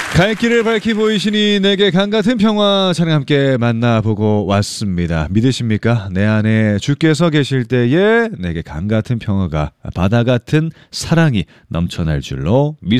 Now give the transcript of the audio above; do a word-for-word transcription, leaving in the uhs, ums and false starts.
갈 길을 밝히 보이시니 내게 강같은 평화 차량 함께 만나보고 왔습니다. 믿으십니까? 내 안에 주께서 계실 때에 내게 강같은 평화가 바다같은 사랑이 넘쳐날 줄로 믿습니다.